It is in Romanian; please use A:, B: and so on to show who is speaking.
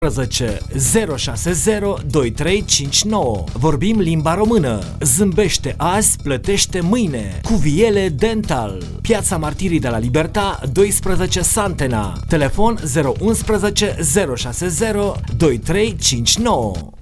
A: 060 2359. Vorbim limba română. Zâmbește azi, plătește mâine. Cuviele Dental. Piața Martirii de la Liberta, 12 Santena. Telefon 011 060 2359.